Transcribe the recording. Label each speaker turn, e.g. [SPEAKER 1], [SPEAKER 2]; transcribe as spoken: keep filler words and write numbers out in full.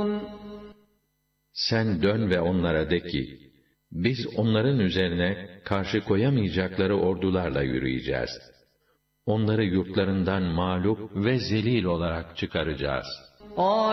[SPEAKER 1] Sen dön ve onlara de ki, biz onların üzerine karşı koyamayacakları ordularla yürüyeceğiz. Onları yurtlarından mağlup ve zelil olarak çıkaracağız.